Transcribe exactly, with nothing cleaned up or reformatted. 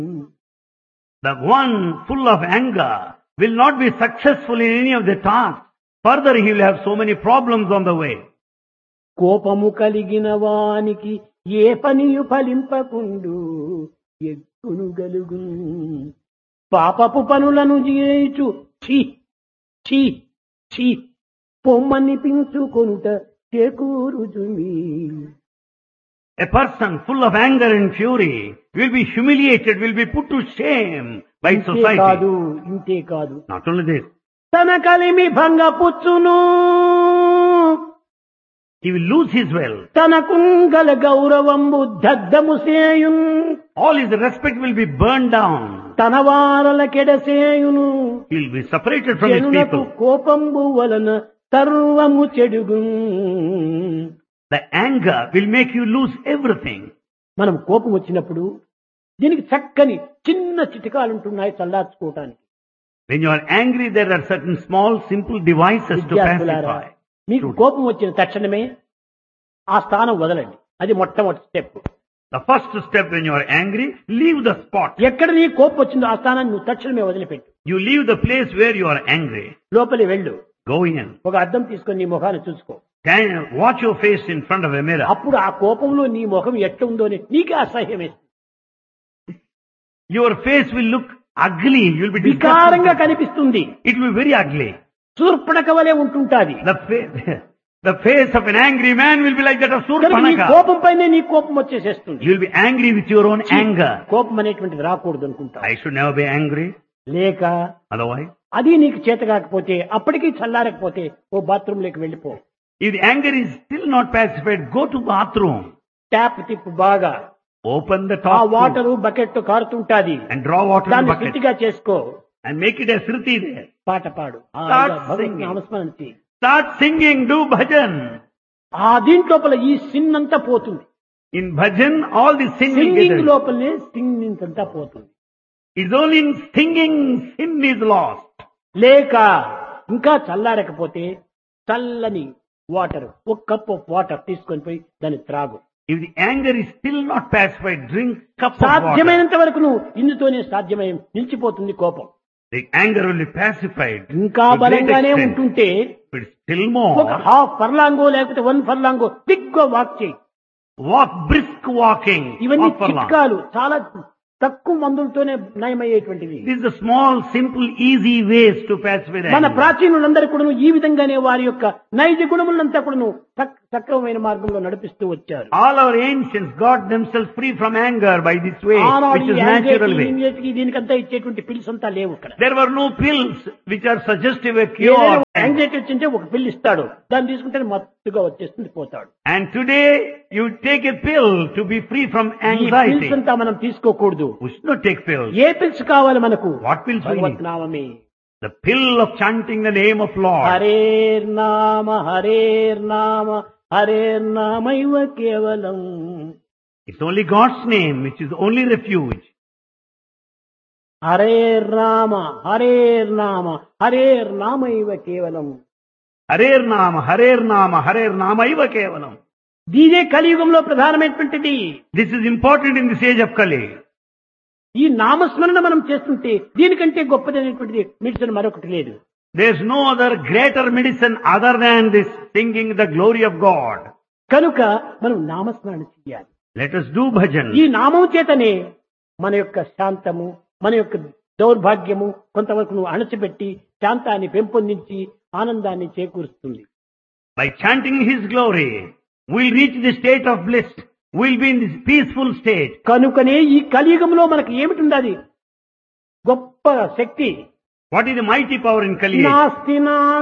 The one full of anger will not be successful in any of the tasks. Further, he will have so many problems on the way. కోపము కలిగిన వానికి ఏ పనియు ఫలింపకుండు ఎగ్గును గలుగు పాపపు పనులను చేయుచు ఛీ ఛీ ఛీ పొమ్మనిపించుకొనుట చేకూరుచుమి. A person full of anger and fury will be humiliated, will be put to shame by ఇంతే society. కాదు ఇంతే కాదు Not only this, తన కలిమి భంగపుచ్చును he will lose his wealth. తనకుంగల గౌరవంబు దగ్ధము సేయున్ All his respect will be burned down. తన వారల కెడసేయును He will be separated from his జనులకు people. కోపంబు వలన సర్వము చెడుగు. The anger will make you lose everything. మనం కోపం వచ్చినప్పుడు దీనికి చక్కని చిన్న చిటికాలు ఉంటున్నాయి చల్లార్చుకోవటానికి. When you are angry, there are certain small, simple devices to విద్యార్థులారా, pacify. మీకు కోపం వచ్చిన తక్షణమే ఆ స్థానం వదలండి. అది మొట్టమొదటి step. The first step when you are angry, leave the spot. ఎక్కడ నీ కోపం వచ్చిందో ఆ స్థానాన్ని నువ్వు తక్షణమే వదిలిపెట్టు. You leave the place where you are angry. లోపలి వెళ్ళు. Go in. ఒక అద్దం తీసుకొని నీ ముఖాన్ని చూసుకో. Can watch your face in front of a mirror. అప్పుడు ఆ కోపంలో నీ ముఖం ఎట్లా ఉందో అని నీకే అసహ్యం వేస్తుంది. Your face will look ugly. You will be వికారంగా disgusted. కనిపిస్తుంది. It will be very ugly. Shurpanakha వలె ఉంటుంటాది. The face, the face of an angry man will be like that of కనుక నీ Surpanaka. కోపం పైనే నీ కోపం వచ్చేసేస్తుంది. You will be angry with your own anger. కోపం అనేటువంటిది రాకూడదు అనుకుంటా. I should never be angry. లేక Otherwise, అది నీకు చేత కాకపోతే అప్పటికీ చల్లారకపోతే ఓ బాత్రూమ్ లోకి వెళ్ళిపో. if the anger is still not pacified, go to bathroom. Tap తిప్పు బాగా. Open the ఆ top వాటర్ బకెట్ తో కారుతుంటాది. and draw water in దాన్ని bucket శృతిగా చేసుకో. and make it a sriti there. పాట పాడు. ఆ Start భగవంతుని singing. నామస్మరణ చెయ్యి. Start singing, do bhajan. ఆ దీంట్లోపల ఈ సిన్ అంతా పోతుంది. In bhajan, all the sin will get singing rid. లోపలనే సింగింగ్ అంతా పోతుంది. It's only in singing sin is lost. లేక ఇంకా చల్లారకపోతే చల్లని వాటర్ ఒక కప్ ఆఫ్ వాటర్ తీసుకొని పోయి దాన్ని త్రాగు. If the anger is still not pacified, drink cup of water. సాధ్యమైనంత వరకు నువ్వు ఇందుతోనే సాధ్యమై నిలిచిపోతుంది కోపం. The anger will be pacified. ఇంకా to great బలంగానే extent. ఉంటుంటే But still ఒక more, హాఫ్ ఫర్లాంగో లేకపోతే వన్ ఫర్లాంగో దిగ్గా వాక్ చేయి. walk brisk walking. ఇవన్నీ walk for long. చిట్కాలు చాలా తక్కువ మందులతోనే నయమయ్యేటువంటివి. These are the small, simple, easy ways to pacify the మన anger. ప్రాచీనులందరూ కూడా ఈ విధంగానే వారి యొక్క నైజ గుణములంతా కూడా సక్రమమైన మార్గంలో నడిపిస్తూ వచ్చారు. All our ancients got themselves free from anger by this way, ఆనాడు which ఈ is natural way. యాంగ్జైటీకి దీనికంతా ఇచ్చేటువంటి పిల్స్ అంతా లేవు ఇక్కడ. There were no pills which are suggestive a ఏదైనా cure. యాంగ్జైటీ వచ్చింటే ఒక పిల్ ఇస్తాడు, దాన్ని తీసుకుంటే మత్తుగా వచ్చేస్తుంది పోతాడు. And today you take a pill to be free from ఈ anxiety. పిల్స్ అంతా మనం తీసుకోకూడదు. We should not take pills. A pills కావాలి మనకు? What pills we Bhagwat need? నామమే. The pill of chanting the name of Lord. హరేర్ నామ హరేర్ నామ హరేర్ నామైవ కేవలం. It's only God's name which is the only refuge. హరేర్ నామ హరేర్ నామ హరేర్ నామైవ కేవలం. Harer Nama, Harer Nama, Harer Nama Iva Kevalam. దీనే కలియుగంలో ప్రధానమైనటువంటిది. This is important in this age of Kali. ఈ నామస్మరణ మనం చేస్తుంటే దీనికంటే గొప్పదైనటువంటిది మెడిసిన్ మరొకటి లేదు. There is no other greater medicine other than this singing the glory of God. కనుక మనం నామస్మరణ చేయాలి. Let us do bhajan. ఈ నామం చేతనే మన యొక్క శాంతము, మన యొక్క దౌర్భాగ్యము కొంతవరకు నువ్వు అణచిపెట్టి శాంతాన్ని పెంపొందించి ఆనందాన్ని చేకూరుస్తుంది. By chanting His glory, we'll reach the state of bliss. We'll be in this peaceful state. కనుకనే ఈ కలియుగంలో మనకు ఏమిటి ఉండాలి? గొప్ప శక్తి. What is the mighty power in Kali? నాస్తి నా